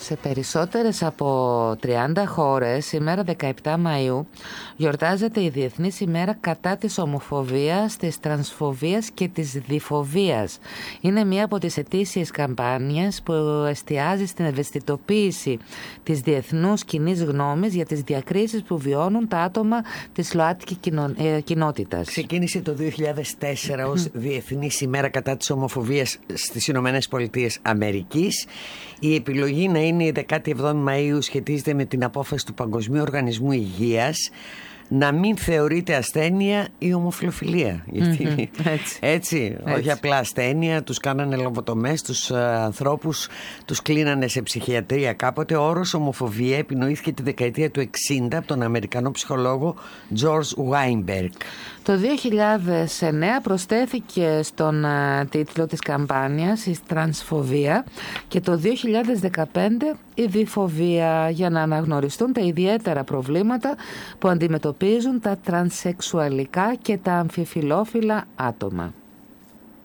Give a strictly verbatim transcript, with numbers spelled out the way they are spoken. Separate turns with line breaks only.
Σε περισσότερες από τριάντα χώρες, σήμερα δεκαεπτά Μαΐου, γιορτάζεται η Διεθνής ημέρα κατά της ομοφοβίας, της τρανσφοβίας και της διφοβίας. Είναι μία από τις ετήσιες καμπάνιες που εστιάζει στην ευαισθητοποίηση της διεθνούς κοινής γνώμης για τις διακρίσεις που βιώνουν τα άτομα της ΛΟΑΤΚΙ κοινότητας.
Ξεκίνησε το δύο χιλιάδες τέσσερα ως Διεθνής ημέρα κατά της ομοφοβίας στις Ηνωμένες Πολιτείες Αμερικής. Η επιλογή να είναι η δεκάτη εβδόμη Μαΐου σχετίζεται με την απόφαση του Παγκοσμίου Οργανισμού Υγείας να μην θεωρείται ασθένεια η ομοφιλοφιλία. Γιατί
Mm-hmm. Έτσι.
έτσι,
έτσι,
όχι απλά ασθένεια, τους κάνανε λογοτομές, τους uh, ανθρώπους τους κλείνανε σε ψυχιατρία κάποτε. Ο όρος ομοφοβία επινοήθηκε τη δεκαετία του εξήντα από τον Αμερικανό ψυχολόγο George Weinberg.
Το δύο χιλιάδες εννέα προσθέθηκε στον uh, τίτλο της καμπάνιας η τρανσφοβία και το δύο χιλιάδες δεκαπέντε η διφοβία, για να αναγνωριστούν τα ιδιαίτερα προβλήματα που αντιμετωπίζουν τα τρανσεξουαλικά και τα αμφιφιλόφιλα άτομα.